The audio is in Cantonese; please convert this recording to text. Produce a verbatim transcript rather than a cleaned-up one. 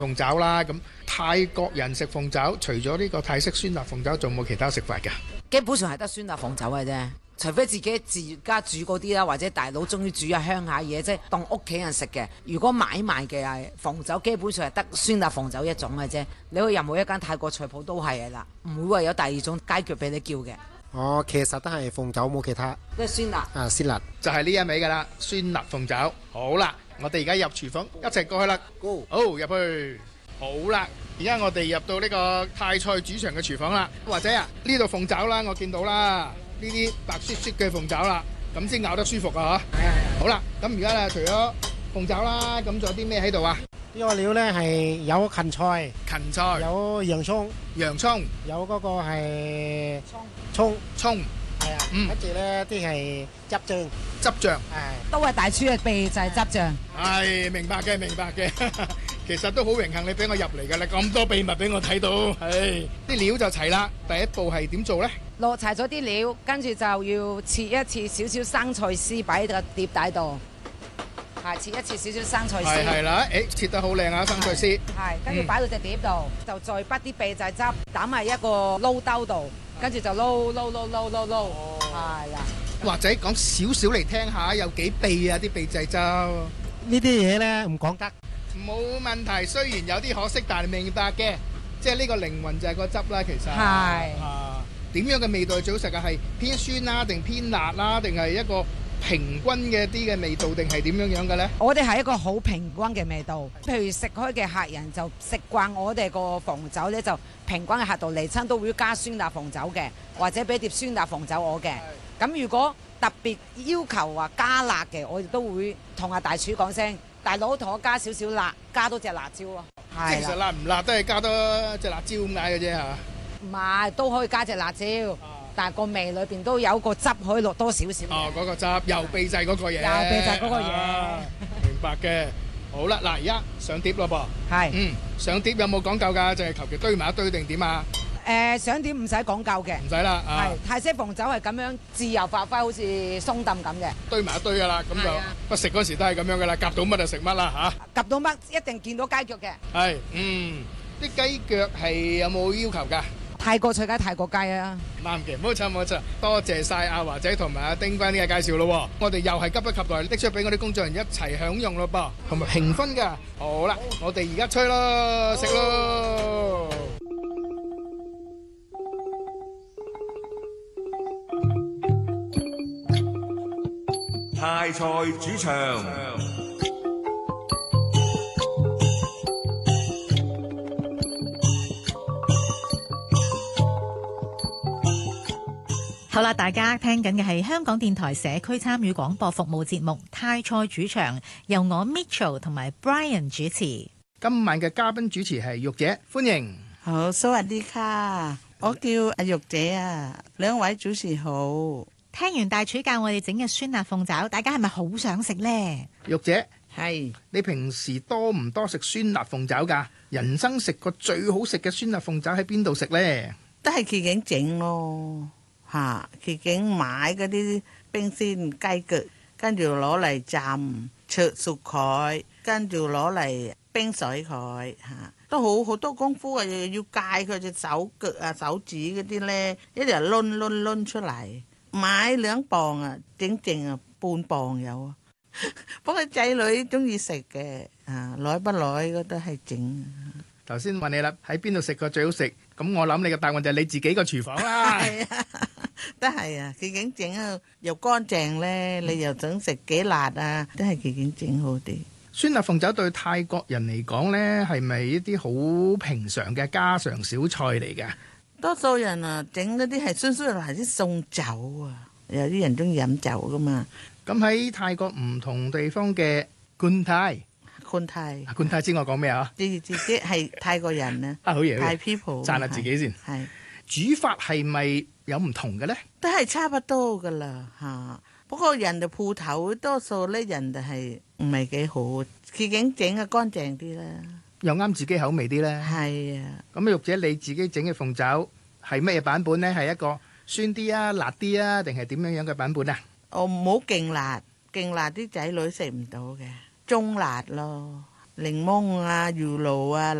鳳爪啦。咁泰國人食鳳爪，除咗呢個泰式酸辣鳳爪，仲有冇其他食法㗎？ 基本上係得酸辣鳳爪嘅啫，除非自己自家煮嗰啲啦，或者大佬中意煮下鄉下嘢，即係當屋企人食嘅。如果買賣嘅係鳳爪，基本上係得酸辣鳳爪一種嘅啫。你去任何一間泰國菜鋪都係嘅啦，唔會話有第二種雞腳俾你叫嘅。 哦，其實都係鳳爪冇其他， 都係酸辣。 啊，酸辣就係呢一味㗎啦，酸辣鳳爪。好啦，我哋而家入廚房，一齊過去啦。 Go， 好，入去。好啦，而家我哋入到呢個泰菜主場嘅廚房啦。或者啊，呢度鳳爪啦，我見到啦，呢啲白雪雪嘅鳳爪啦，咁先咬得舒服啊！嚇。係啊。好啦，咁而家咧除咗鳳爪啦，咁仲有啲咩喺度啊？ 呢個料咧係有芹菜， 芹菜， 有洋葱， 洋葱， 有嗰個係葱， 葱， 葱， 係啊， 嗯， 跟住咧啲係汁醬， 汁醬， 係都係大廚嘅秘就係汁醬。 係明白嘅，明白嘅。其實都好榮幸你俾我入嚟㗎啦，咁多秘密俾我睇到，係啲料就齊啦。第一步係點做咧？ 落齊咗啲料，跟住就要切一切少少生菜絲擺喺個碟底度，係切一切少少生菜絲。 係係啦，誒切得好靚啊，生菜絲。 係，跟住擺到隻碟度，就再滗啲秘製汁，揼喺一個撈兜度，跟住就撈撈撈撈撈撈，係啦。 或者講少少嚟聽下，有幾秘啊啲秘製汁？ 呢啲嘢咧唔講得。 冇問題，雖然有啲可惜，但係明白嘅，即係呢個靈魂就係個汁啦。其實係啊，點樣嘅味道係最好食嘅？係偏酸啦，定偏辣啦，定係一個平均嘅啲嘅味道，定係點樣樣嘅咧？ 我哋係一個好平均嘅味道。譬如食開嘅客人就食慣我哋個鳳爪咧，就平均嘅客度嚟親都會加酸辣鳳爪嘅，或者俾碟酸辣鳳爪我嘅。咁如果特別要求話加辣嘅，我哋都會同阿大廚講聲。大佬同我加少少辣，加多隻辣椒咯。 即係其實辣唔辣都係加多隻辣椒咁解嘅啫嚇。 唔係，都可以加隻辣椒，但係個味裏邊都有個汁可以落多少少。 哦，嗰個汁又秘製嗰個嘢。 又秘製嗰個嘢。 明白嘅。好啦，嗱而家上碟咯噃。 係。 嗯，上碟有冇講究㗎？就係求其堆埋一堆定點啊？ 誒，想點唔使講究嘅， 唔使啦。 係泰式鳳爪係咁樣自由發揮，好似鬆燉咁嘅， 堆埋一堆噶啦，咁就不食嗰時都係咁樣噶啦，夾到乜就食乜啦嚇。 夾到乜一定見到雞腳嘅。 係，嗯，啲雞腳係有冇要求㗎？ 泰國菜梗係泰國雞啊。 啱嘅，冇錯冇錯，多謝曬阿華仔同埋阿丁關呢個介紹咯。我哋又係急不及待拎出俾我啲工作人員一齊享用咯噃，同埋評分㗎。好啦，我哋而家吹咯，食咯。 泰菜主場， 好啦，大家聽緊嘅係香港電台社區參與廣播服務節目《泰菜主場》，由我 Mitchell 同埋 Brian 主持。 今晚嘅嘉賓主持係玉姐，歡迎。 好，สวัสดีค่ะ，我叫阿玉姐啊，兩位主持好。 聽完大廚教我哋整嘅酸辣鳳爪，大家係咪好想食呢？ 玉姐， 係你平時多唔多食酸辣鳳爪㗎？人生食過最好食嘅酸辣鳳爪喺邊度食呢？ 都係自己整咯，嚇，自己買嗰啲冰鮮雞腳，跟住攞嚟浸灼熟佢，跟住攞嚟冰水佢嚇，都好好多功夫啊！又要戒佢隻手腳啊、手指嗰啲呢，一日攆攆攆出嚟。買兩磅啊，整整啊半磅有啊。不過仔女中意食嘅，啊耐不耐嗰都係整。 頭先問你啦，喺邊度食過最好食？咁我諗你嘅答案就係你自己個廚房啦。 係啊，都係啊，自己整啊又乾淨咧，你又想食幾辣啊，都係自己整好啲。 酸辣鳳爪對泰國人嚟講呢，係咪一啲好平常嘅家常小菜嚟㗎？ 多數人啊，整嗰啲係酸酸係啲送酒啊，有啲人中意飲酒噶嘛。 咁喺泰國唔同地方嘅冠泰， 冠泰， 冠泰知我講咩啊？ 自自己係泰國人啊， 啊好嘢， 泰 people， 讚下自己先。 係煮法係咪有唔同嘅呢？ 都係差不多噶啦嚇。不過人哋鋪頭多數咧，人哋係唔係幾好，自己整啊乾淨啲啦。 又啱自己口味啲呢？ 係啊， 咁玉姐你自己整嘅鳳爪係咩版本呢？係一個酸啲啊、辣啲啊，定係點樣樣嘅版本啊？ 我唔好勁辣，勁辣啲仔女食唔到嘅，中辣咯。 檸檬啊、魚露啊。